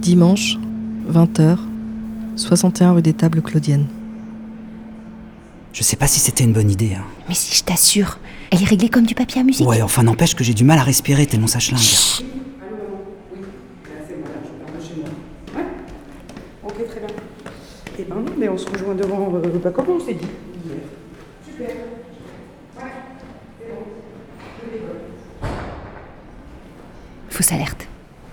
Dimanche, 20h, 61 rue des Tables Claudienne. Je sais pas si c'était une bonne idée. Mais si, je t'assure, elle est réglée comme du papier à musique. Ouais, enfin n'empêche que j'ai du mal à respirer tellement ça chlingue. Chut. Ok, très bien. Eh ben non, mais on se rejoint devant, comme on s'est dit. Super. Fausse alerte.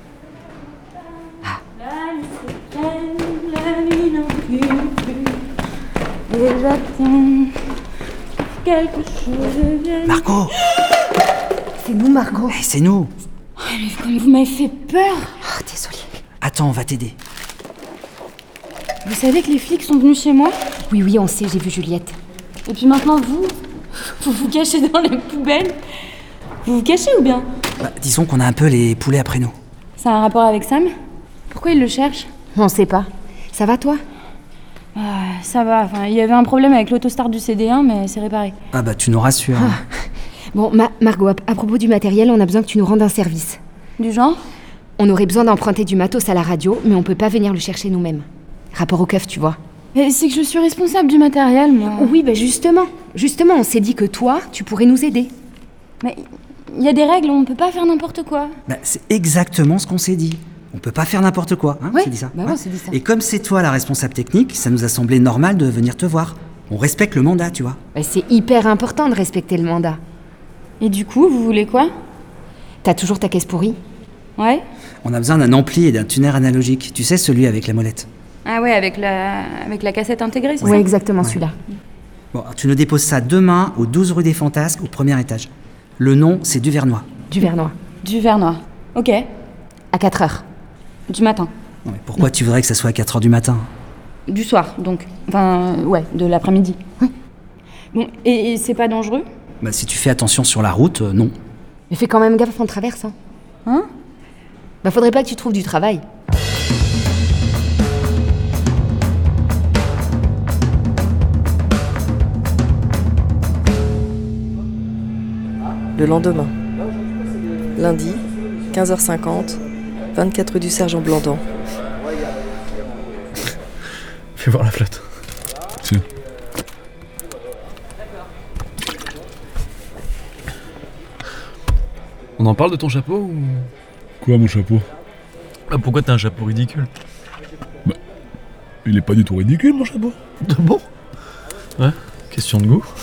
Et j'attends quelque chose vienne. Margot! C'est nous, Margot. Hey, c'est nous! Oh, mais comme vous m'avez fait peur. Oh, désolée. Attends, on va t'aider. Vous savez que les flics sont venus chez moi? Oui, on sait, j'ai vu Juliette. Et puis maintenant, vous vous cachez dans les poubelles? Vous vous cachez ou bien? Bah, disons qu'on a un peu les poulets après nous. Ça a un rapport avec Sam? Pourquoi il le cherche? On sait pas. Ça va, toi? Ça va, enfin, il y avait un problème avec l'autostart du CD1, mais c'est réparé. Ah bah tu nous rassures. Bon, Margot, à propos du matériel, on a besoin que tu nous rendes un service. Du genre? On aurait besoin d'emprunter du matos à la radio, mais on peut pas venir le chercher nous-mêmes. Rapport au keuf, tu vois. Mais c'est que je suis responsable du matériel, moi. Oui, bah justement, on s'est dit que toi, tu pourrais nous aider. Mais il y a des règles, on peut pas faire n'importe quoi. Bah, c'est exactement ce qu'on s'est dit. On peut pas faire n'importe quoi, hein, Ouais, c'est dit ça. bah ouais, on s'est dit ça. Et comme c'est toi la responsable technique, ça nous a semblé normal de venir te voir. On respecte le mandat, tu vois. Bah, c'est hyper important de respecter le mandat. Et du coup, vous voulez quoi? T'as toujours ta caisse pourrie? Ouais? On a besoin d'un ampli et d'un tuner analogique. Tu sais, celui avec la molette. Ah ouais, avec la cassette intégrée, c'est Ouais, ça? exactement, Ouais. celui-là. Bon, alors, tu nous déposes ça demain au 12 rue des Fantasques, au premier étage. Le nom, c'est Duvernois. Du Vernois. Du verre noir. Ok. À 4h. Du matin. Non, mais pourquoi tu voudrais que ça soit à 4h du matin? Du soir, donc. Enfin, ouais, de l'après-midi. Bon, et c'est pas dangereux? Bah, si tu fais attention sur la route, non. Mais fais quand même gaffe, on traverse, hein. Hein? Bah, faudrait pas que tu trouves du travail. Le lendemain, lundi, 15h50, 24 rue du Sergent Blandan. Fais voir la flotte. Tiens. On en parle de ton chapeau ou... Quoi, mon chapeau? Ah, pourquoi t'as un chapeau ridicule? Il est pas du tout ridicule, mon chapeau. Bon. Ouais, question de goût.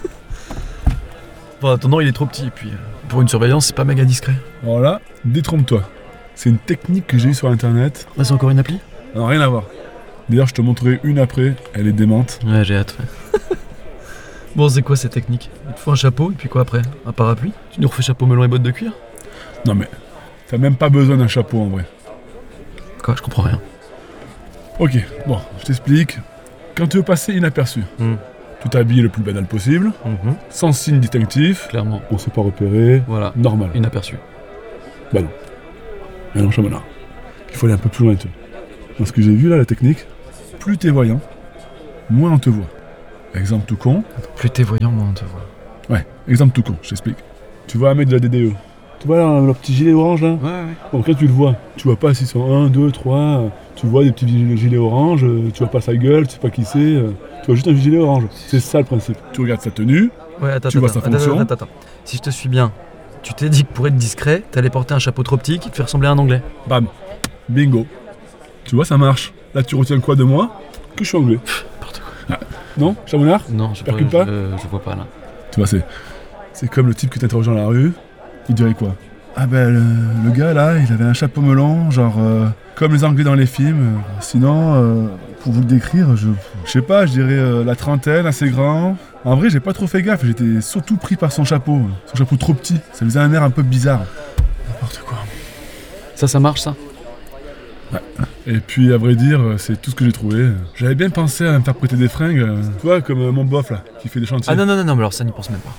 Bon, attends, non, il est trop petit, et puis pour une surveillance, c'est pas méga discret. Alors là, détrompe-toi. C'est une technique que j'ai eue sur internet. Ah, c'est encore une appli? Non, rien à voir. D'ailleurs, je te montrerai une après, elle est démente. Ouais, j'ai hâte. Ouais. Bon, c'est quoi cette technique? Il te faut un chapeau, et puis quoi après? Un parapluie? Tu nous refais chapeau melon et bottes de cuir? Non mais, t'as même pas besoin d'un chapeau en vrai. Quoi? Je comprends rien. Ok, bon, je t'explique. Quand tu veux passer inaperçu, tu t'habilles le plus banal possible, sans signe distinctif, Clairement. on sait pas repérer, Voilà. normal. Inaperçu. Bah non. Mais non, chamonard. Il faut aller un peu plus loin, tu vois. Dans ce que j'ai vu là, la technique, plus t'es voyant, moins on te voit. Exemple tout con. Plus t'es voyant, moins on te voit. Ouais, exemple tout con, je t'explique. Tu vois un mec de la DDE. Tu vois là, leur petit gilet orange là? Ouais. Bon, quand tu le vois, tu vois pas s'ils sont 1, 2, 3, tu vois des petits gilets orange, tu vois pas sa gueule, tu sais pas qui c'est, tu vois juste un gilet orange. C'est ça le principe. Tu regardes sa tenue, Ouais, attends, Tu vois sa fonction. attends. Si je te suis bien, tu t'es dit que pour être discret, t'allais porter un chapeau trop petit qui te fait ressembler à un anglais. bam, bingo. Tu vois, ça marche. Là, tu retiens quoi de moi? Que je suis anglais. N'importe quoi. Non, Chamonard? Non, je vois pas là. Tu vois, c'est comme le type que t'interroges dans la rue, il dirait quoi? Ah ben, le gars là, il avait un chapeau melon, genre comme les anglais dans les films. Sinon, pour vous le décrire, je sais pas, je dirais la trentaine, assez grand. En vrai, j'ai pas trop fait gaffe, j'étais surtout pris par son chapeau trop petit. Ça faisait un air un peu bizarre. N'importe quoi. Ça marche ça? Ouais. Et puis, à vrai dire, c'est tout ce que j'ai trouvé. J'avais bien pensé à me faire prêter des fringues, tu vois, comme mon bof là, qui fait des chantiers. Ah non, mais alors ça n'y pense même pas.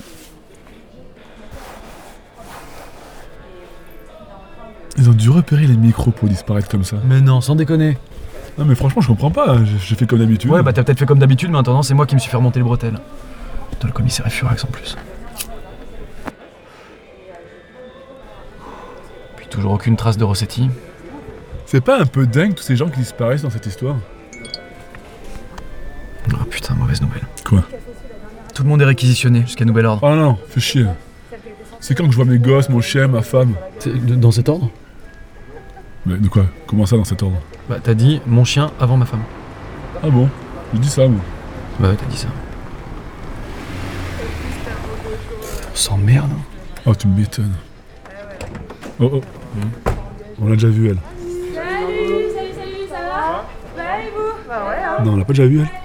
Ils ont dû repérer les micros pour disparaître comme ça. Mais non, sans déconner. Non mais franchement, je comprends pas, j'ai fait comme d'habitude. Ouais, bah t'as peut-être fait comme d'habitude, mais en attendant, c'est moi qui me suis fait remonter les bretelles. Putain, le commissaire est furax en plus. Puis toujours aucune trace de Rossetti. C'est pas un peu dingue tous ces gens qui disparaissent dans cette histoire? Oh putain, mauvaise nouvelle. Quoi? Tout le monde est réquisitionné jusqu'à nouvel ordre. Oh non, fais chier. C'est quand que je vois mes gosses, mon chien, ma femme? Dans cet ordre? Mais de quoi? Comment ça dans cet ordre? Bah t'as dit mon chien avant ma femme. Ah bon? Je dis ça moi. Bah ouais, t'as dit ça. On s'emmerde. Hein. Oh tu m'étonnes. Oh. On l'a déjà vu elle. Salut, ça va? Ouais, et vous? Bah ouais, hein. Non, on l'a pas déjà vu elle.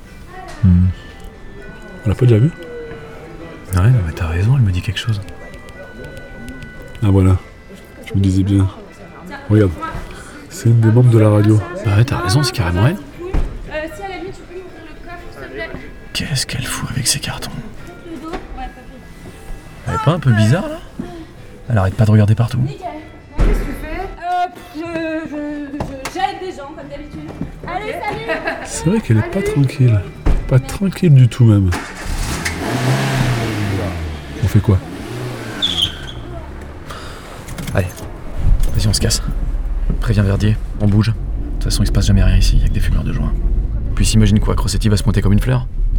On l'a pas déjà vu? Ouais, non, mais t'as raison, elle me dit quelque chose. Ah voilà, je me disais bien. Regarde, c'est une des membres de la radio. Bah ouais, t'as raison, c'est carrément elle. Si à la limite, tu peux m'ouvrir le coffre, s'il te plaît? Qu'est-ce qu'elle fout avec ses cartons? Le dos? Ouais, papy. Elle est pas un peu bizarre là? Elle arrête pas de regarder partout. Nickel. Qu'est-ce que tu fais? J'aide des gens, comme d'habitude. Allez, salut! C'est vrai qu'elle est pas tranquille. Pas tranquille du tout même. On fait quoi? Allez, vas-y, on se casse. Préviens Verdier, on bouge. De toute façon, il se passe jamais rien ici, y'a que des fumeurs de joint. Puis s'imagine quoi, que Rossetti va se monter comme une fleur?